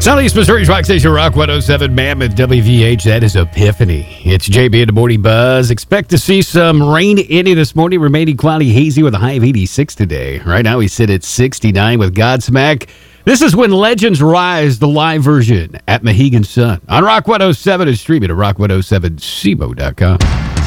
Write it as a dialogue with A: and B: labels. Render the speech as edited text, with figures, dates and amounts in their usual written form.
A: Southeast Missouri's Rock Station, Rock 107, Mammoth, WVH. That is Epiphany. It's JB in the Morning Buzz. Expect to see some rain in it this morning. Remaining cloudy, hazy with a high of 86 today. Right now we sit at 69 with Godsmack. This is When Legends Rise, the live version at Mohegan Sun on Rock 107 and streaming at rock107cmo.com.